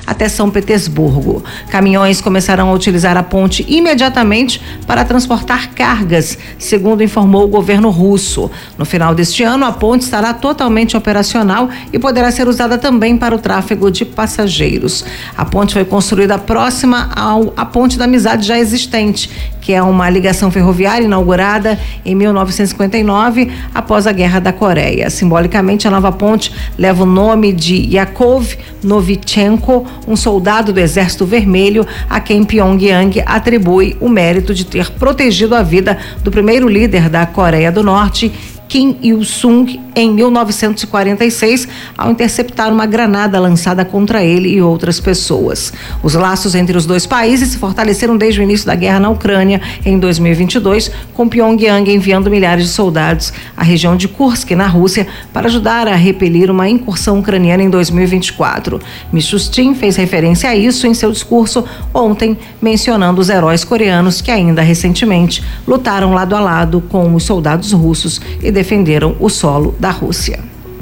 até São Petersburgo. Caminhões começarão a utilizar a ponte imediatamente para transportar cargas, segundo informou o governo russo. No final deste ano, a ponte estará totalmente operacional e poderá ser usada também para o tráfego de passageiros. A ponte foi construída próxima à Ponte da Amizade já existente, que é uma ligação ferroviária inaugurada em 1959, após a Guerra da Coreia. Simbolicamente, a nova ponte leva o nome de Yakov Novichenko, um soldado do Exército Vermelho, a quem Pyongyang atribui o mérito de ter protegido a vida do primeiro líder da Coreia do Norte, Kim Il-sung, em 1946, ao interceptar uma granada lançada contra ele e outras pessoas. Os laços entre os dois países se fortaleceram desde o início da guerra na Ucrânia, em 2022, com Pyongyang enviando milhares de soldados à região de Kursk, na Rússia, para ajudar a repelir uma incursão ucraniana em 2024. Mishustin fez referência a isso em seu discurso ontem, mencionando os heróis coreanos que ainda recentemente lutaram lado a lado com os soldados russos e defenderam o solo da Rússia.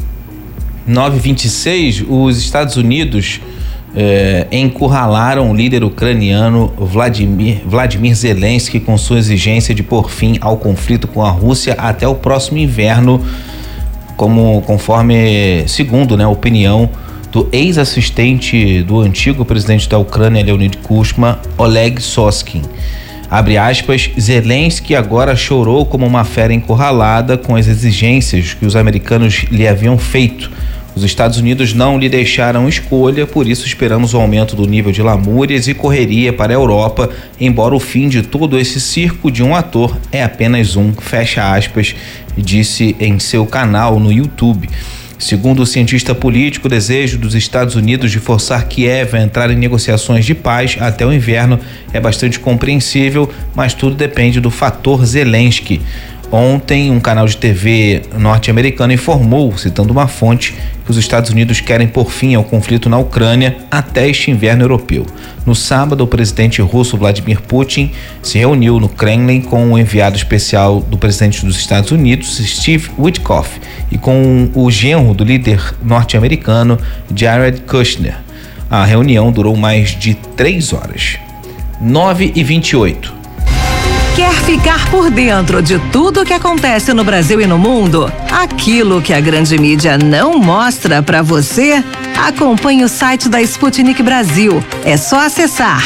9h26, os Estados Unidos encurralaram o líder ucraniano Vladimir Zelensky com sua exigência de pôr fim ao conflito com a Rússia até o próximo inverno, conforme, segundo, a opinião do ex-assistente do antigo presidente da Ucrânia, Leonid Kuchma, Oleg Soskin. Abre aspas, Zelensky agora chorou como uma fera encurralada com as exigências que os americanos lhe haviam feito. Os Estados Unidos não lhe deixaram escolha, por isso esperamos o aumento do nível de lamúrias e correria para a Europa, embora o fim de todo esse circo de um ator é apenas um, fecha aspas, disse em seu canal no YouTube. Segundo o cientista político, o desejo dos Estados Unidos de forçar Kiev a entrar em negociações de paz até o inverno é bastante compreensível, mas tudo depende do fator Zelensky. Ontem, um canal de TV norte-americano informou, citando uma fonte, que os Estados Unidos querem pôr fim ao conflito na Ucrânia até este inverno europeu. No sábado, o presidente russo Vladimir Putin se reuniu no Kremlin com o enviado especial do presidente dos Estados Unidos, Steve Witkoff, e com o genro do líder norte-americano, Jared Kushner. A reunião durou mais de 3 horas. 9h28. Quer ficar por dentro de tudo o que acontece no Brasil e no mundo? Aquilo que a grande mídia não mostra para você? Acompanhe o site da Sputnik Brasil. É só acessar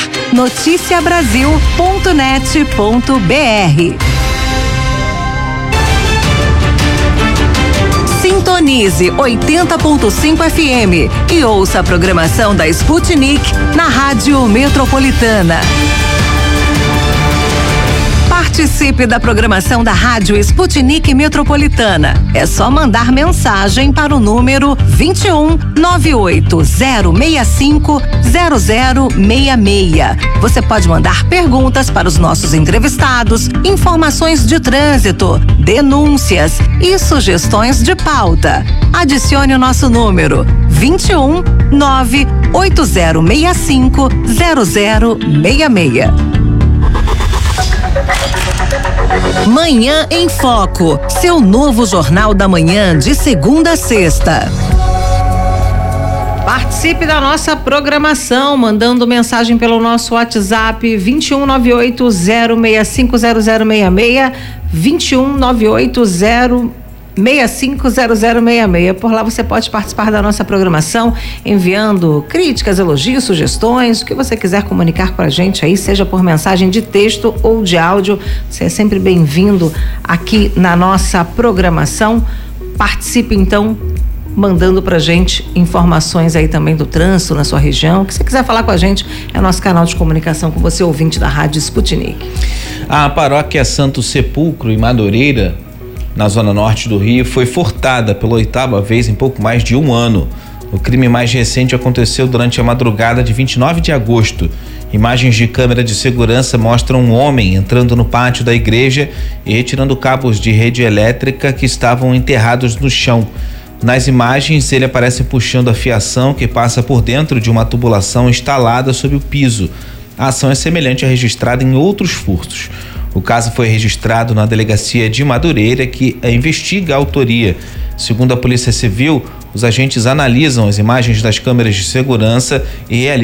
noticiabrasil.net.br. Sintonize 80.5 FM e ouça a programação da Sputnik na Rádio Metropolitana. Participe da programação da Rádio Sputnik Metropolitana. É só mandar mensagem para o número 21 98065 0066. Você pode mandar perguntas para os nossos entrevistados, informações de trânsito, denúncias e sugestões de pauta. Adicione o nosso número 21 98065 0066. Manhã em Foco, seu novo jornal da manhã de segunda a sexta. Participe da nossa programação, mandando mensagem pelo nosso WhatsApp 2198-0650066, 2198-0650066. Por lá você pode participar da nossa programação, enviando críticas, elogios, sugestões, o que você quiser comunicar com a gente aí, seja por mensagem de texto ou de áudio. Você é sempre bem-vindo aqui na nossa programação. Participe então, mandando pra gente informações aí também do trânsito na sua região. O que você quiser falar com a gente, é o nosso canal de comunicação com você, ouvinte da Rádio Sputnik. A paróquia Santo Sepulcro, em Madureira, na zona norte do Rio, foi furtada pela 8ª vez em pouco mais de um ano. O crime mais recente aconteceu durante a madrugada de 29 de agosto. Imagens de câmera de segurança mostram um homem entrando no pátio da igreja e retirando cabos de rede elétrica que estavam enterrados no chão. Nas imagens, ele aparece puxando a fiação que passa por dentro de uma tubulação instalada sob o piso. A ação é semelhante à registrada em outros furtos. O caso foi registrado na delegacia de Madureira, que investiga a autoria. Segundo a Polícia Civil, os agentes analisam as imagens das câmeras de segurança e realizam